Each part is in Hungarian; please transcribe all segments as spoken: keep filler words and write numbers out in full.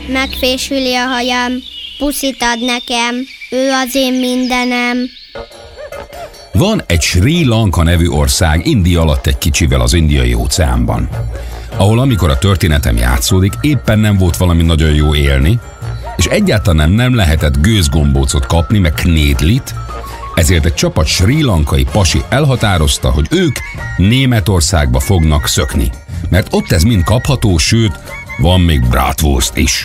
megfésüli a hajam, puszit ad nekem, ő az én mindenem. Van egy Sri Lanka nevű ország India alatt egy kicsivel az Indiai óceánban, ahol amikor a történetem játszódik, éppen nem volt valami nagyon jó élni, és egyáltalán nem lehetett gőzgombócot kapni, meg knédlit, ezért egy csapat srí lankai pasi elhatározta, hogy ők Németországba fognak szökni, mert ott ez mind kapható, sőt, van még bratwurst is.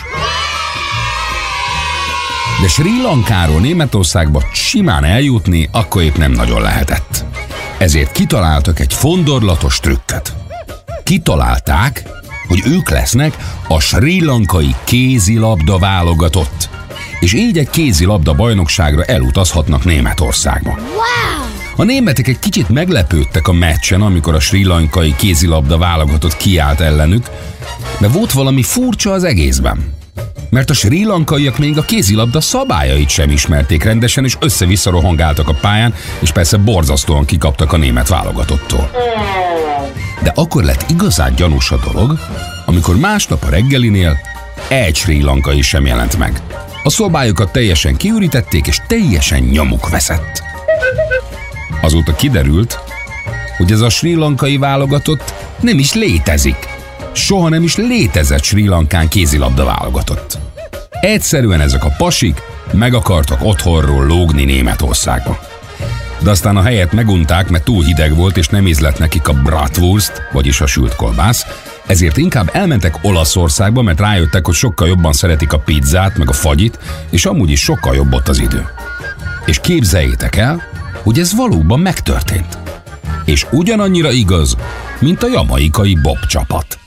De Srí Lankáról Németországba simán eljutni akkor épp nem nagyon lehetett. Ezért kitaláltak egy fondorlatos trükköt. Kitalálták, hogy ők lesznek a srí lankai kézilabda válogatott, és így egy kézilabda bajnokságra elutazhatnak Németországba. Wow! A németek egy kicsit meglepődtek a meccsen, amikor a srí lankai kézilabda válogatott kiállt ellenük, de volt valami furcsa az egészben. Mert a srí lankaiak még a kézilabda szabályait sem ismerték rendesen, és össze-vissza rohangáltak a pályán, és persze borzasztóan kikaptak a német válogatottól. De akkor lett igazán gyanús a dolog, amikor másnap a reggelinél egy srí lankai sem jelent meg. A szobájukat teljesen kiürítették, és teljesen nyomuk veszett. Azóta kiderült, hogy ez a srí lankai válogatott nem is létezik. Soha nem is létezett Srí Lankán kézilabda válogatott. Egyszerűen ezek a pasik meg akartak otthonról lógni Németországba. De aztán a helyet megunták, mert túl hideg volt, és nem ízlett nekik a bratwurst, vagyis a sült kolbász, ezért inkább elmentek Olaszországba, mert rájöttek, hogy sokkal jobban szeretik a pizzát, meg a fagyit, és amúgy is sokkal jobb ott az idő. És képzeljétek el, hogy ez valóban megtörtént. És ugyanannyira igaz, mint a jamaikai Bob csapat.